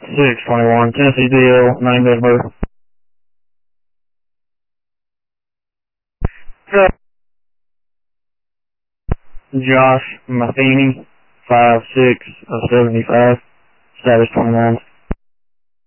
621, Tennessee DL, name date of birth. Josh Matheny, 5'6", 75, status 29.